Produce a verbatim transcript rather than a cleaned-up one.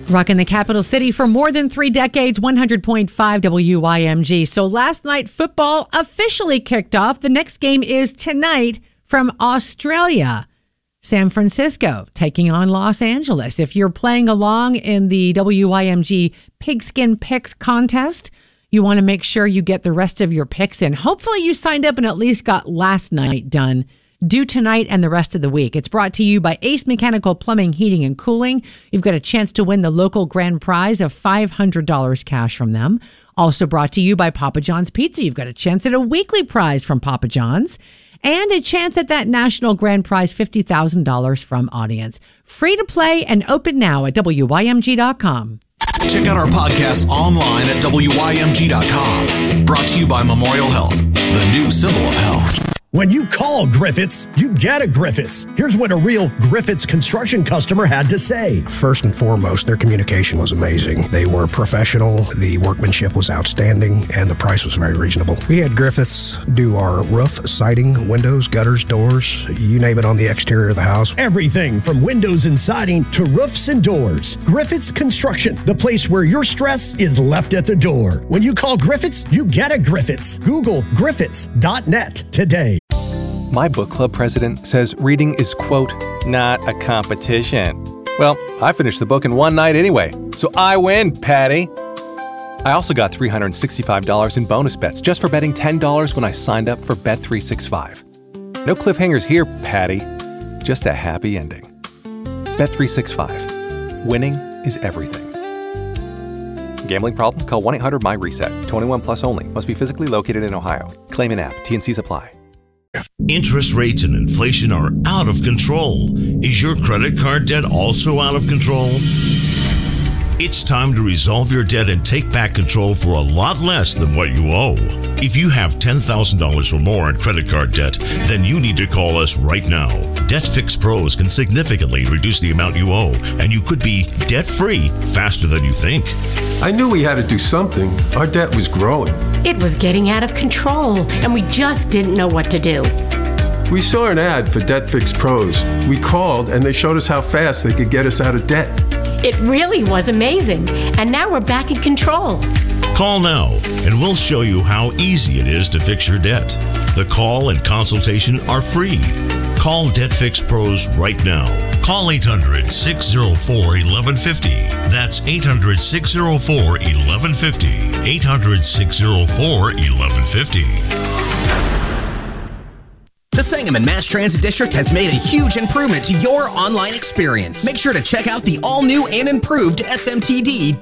Rocking the capital city for more than three decades, one hundred point five W Y M G. So last night, football officially kicked off. The next game is tonight from Australia. San Francisco taking on Los Angeles. If you're playing along in the W Y M G Pigskin Picks contest, you want to make sure you get the rest of your picks in. Hopefully you signed up and at least got last night done. Do tonight and the rest of the week. It's brought to you by Ace Mechanical Plumbing, Heating, and Cooling. You've got a chance to win the local grand prize of five hundred dollars cash from them. Also brought to you by Papa John's Pizza. You've got a chance at a weekly prize from Papa John's and a chance at that national grand prize, fifty thousand dollars from Audience. Free to play and open now at W Y M G dot com. Check out our podcast online at W Y M G dot com. Brought to you by Memorial Health, the new symbol of health. When you call Griffiths, you get a Griffiths. Here's what a real Griffiths construction customer had to say. First and foremost, their communication was amazing. They were professional, the workmanship was outstanding, and the price was very reasonable. We had Griffiths do our roof, siding, windows, gutters, doors, you name it on the exterior of the house. Everything from windows and siding to roofs and doors. Griffiths Construction, the place where your stress is left at the door. When you call Griffiths, you get a Griffiths. Google Griffiths dot net today. My book club president says reading is, quote, not a competition. Well, I finished the book in one night anyway, so I win, Patty. I also got three hundred sixty-five dollars in bonus bets just for betting ten dollars when I signed up for Bet three sixty-five. No cliffhangers here, Patty. Just a happy ending. Bet three sixty-five. Winning is everything. Gambling problem? Call one eight hundred my reset. twenty-one plus only. Must be physically located in Ohio. Claim in app. T and Cs apply. Interest rates and inflation are out of control. Is your credit card debt also out of control? It's time to resolve your debt and take back control for a lot less than what you owe. If you have ten thousand dollars or more in credit card debt, then you need to call us right now. DebtFix Pros can significantly reduce the amount you owe, and you could be debt-free faster than you think. I knew we had to do something. Our debt was growing. It was getting out of control, and we just didn't know what to do. We saw an ad for DebtFix Pros. We called, and they showed us how fast they could get us out of debt. It really was amazing, and now we're back in control. Call now, and we'll show you how easy it is to fix your debt. The call and consultation are free. Call DebtFix Pros right now. Call eight hundred, six oh four, eleven fifty. That's eight hundred, six oh four, eleven fifty. eight hundred, six oh four, eleven fifty. The Sangamon Mass Transit District has made a huge improvement to your online experience. Make sure to check out the all-new and improved S M T D